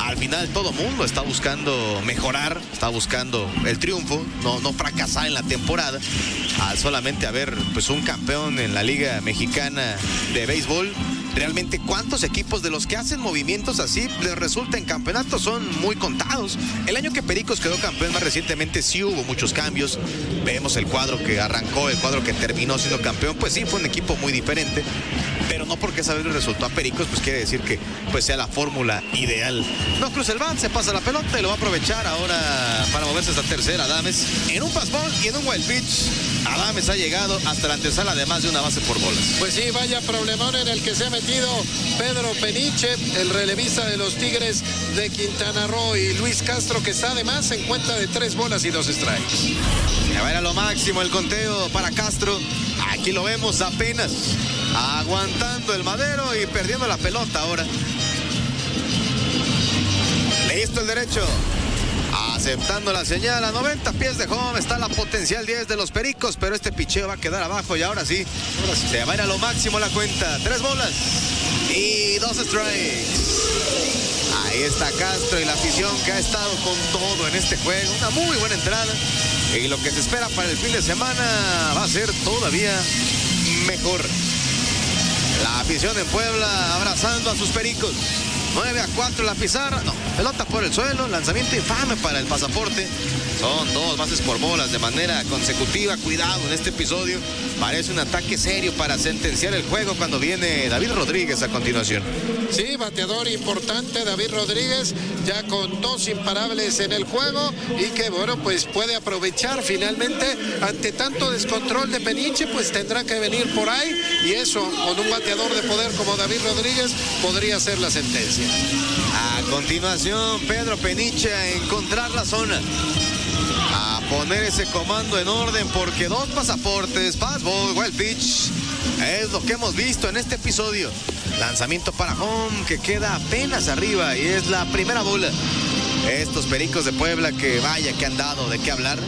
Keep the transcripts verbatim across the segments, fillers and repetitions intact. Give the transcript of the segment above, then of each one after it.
al final todo mundo está buscando mejorar, está buscando el triunfo, no, no fracasar en la temporada, al solamente haber pues un campeón en la Liga Mexicana de Béisbol. Realmente, ¿cuántos equipos de los que hacen movimientos así les resulta en campeonatos? Son muy contados. El año que Pericos quedó campeón más recientemente sí hubo muchos cambios. Vemos el cuadro que arrancó, el cuadro que terminó siendo campeón, pues sí, fue un equipo muy diferente. Pero no porque esa vez le resultó a Pericos, pues quiere decir que pues sea la fórmula ideal. No cruza el bat, se pasa la pelota y lo va a aprovechar ahora para moverse hasta tercera. Adames en un fastball y en un wild pitch. Adames ha llegado hasta la antesala de más de una base por bolas. Pues sí, vaya problemón en el que se ha metido Pedro Peniche, el relevista de los Tigres de Quintana Roo, y Luis Castro, que está además en cuenta de tres bolas y dos strikes. Ya va a ir a lo máximo el conteo para Castro. Aquí lo vemos apenas aguantando el madero y perdiendo la pelota ahora. Listo el derecho. Aceptando la señal a noventa pies de home. Está la potencial diez de los Pericos, pero este picheo va a quedar abajo y ahora sí, ahora sí se va a ir a lo máximo la cuenta. Tres bolas y dos strikes. Ahí está Castro y la afición que ha estado con todo en este juego. Una muy buena entrada. Y lo que se espera para el fin de semana va a ser todavía mejor. La afición en Puebla abrazando a sus Pericos. nueve a cuatro la pizarra. No, pelota por el suelo. Lanzamiento infame para el pasaporte. Son dos bases por bolas de manera consecutiva. Cuidado en este episodio. Parece un ataque serio para sentenciar el juego cuando viene David Rodríguez a continuación. Sí, bateador importante David Rodríguez, ya con dos imparables en el juego y que bueno, pues puede aprovechar finalmente ante tanto descontrol de Peniche, pues tendrá que venir por ahí y eso con un bateador de poder como David Rodríguez podría ser la sentencia. A continuación, Pedro Peniche a encontrar la zona, a poner ese comando en orden porque dos pasaportes, fastball, wild pitch, es lo que hemos visto en este episodio. Lanzamiento para home que queda apenas arriba y es la primera bola. Estos Pericos de Puebla que vaya que han dado de qué hablar.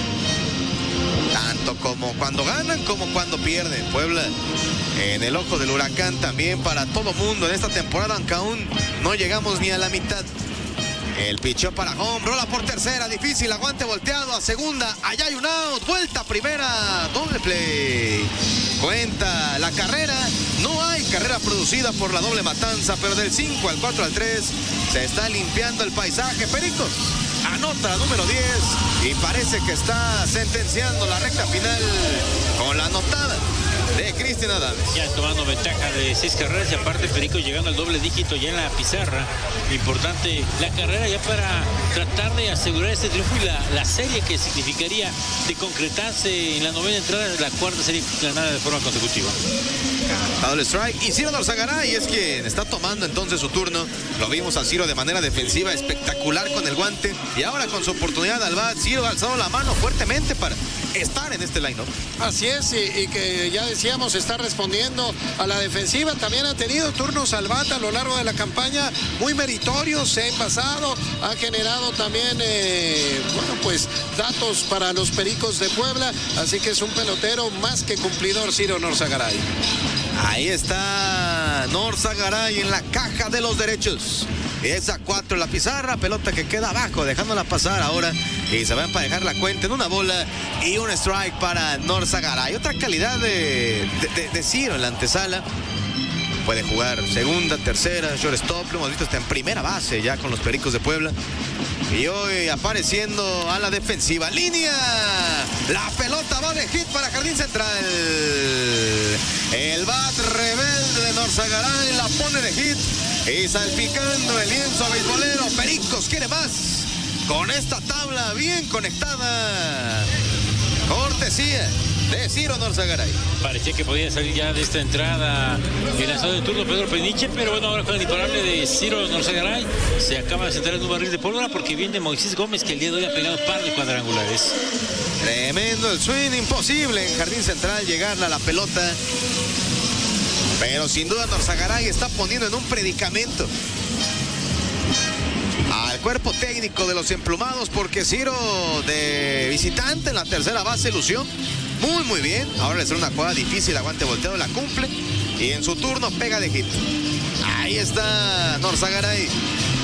Tanto como cuando ganan como cuando pierden. Puebla en el ojo del huracán también para todo mundo en esta temporada, aunque aún no llegamos ni a la mitad. El pichó para home, rola por tercera, difícil, aguante volteado a segunda, allá hay un out, vuelta a primera, doble play. Cuenta la carrera, no hay carrera producida por la doble matanza, pero del cinco al cuatro al tres se está limpiando el paisaje. Pericos anota la número diez y parece que está sentenciando la recta final con la anotada de Cristian Adames. Ya tomando ventaja de seis carreras y aparte Pericos llegando al doble dígito ya en la pizarra. Importante la carrera ya para tratar de asegurar este triunfo y la, la serie que significaría de concretarse en la novena entrada de la cuarta serie ganada de forma consecutiva. Cantado el strike y Ciro Norzagaray es quien está tomando entonces su turno. Lo vimos a Ciro de manera defensiva espectacular con el guante y ahora con su oportunidad al bat, Ciro ha alzado la mano fuertemente para estar en este line-up. Así es, y, y que ya decíamos, está respondiendo a la defensiva. También ha tenido turnos al bat a lo largo de la campaña muy meritorios, se ha pasado, ha generado también, eh, bueno, pues datos para los Pericos de Puebla, así que es un pelotero más que cumplidor Ciro Norzagaray. Ahí está Norzagaray en la caja de los derechos. Es a cuatro la pizarra, pelota que queda abajo, dejándola pasar ahora. Y se va a emparejar la cuenta en una bola y un strike para Norzagaray. Otra calidad de, de, de, de Ciro en la antesala. Puede jugar segunda, tercera, shortstop. Lo hemos visto hasta en primera base ya con los Pericos de Puebla. Y hoy apareciendo a la defensiva. ¡Línea! La pelota va de hit para Jardín Central. El bat rebelde de Norzagaray la pone de hit. Y salpicando el lienzo beisbolero. Pericos quiere más. Con esta tabla bien conectada. Cortesía de Ciro Norzagaray. Parecía que podía salir ya de esta entrada el lanzador de turno Pedro Peniche, pero bueno, ahora con el imparable de Ciro Norzagaray se acaba de sentar en un barril de pólvora porque viene Moisés Gómez, que el día de hoy ha pegado un par de cuadrangulares. Tremendo el swing, imposible en Jardín Central llegarle a la pelota. Pero sin duda Norzagaray está poniendo en un predicamento al cuerpo técnico de los emplumados, porque Ciro de visitante en la tercera base lució muy muy bien. Ahora le será una jugada difícil, aguante volteado, la cumple y en su turno pega de hit. Ahí está Norzagaray.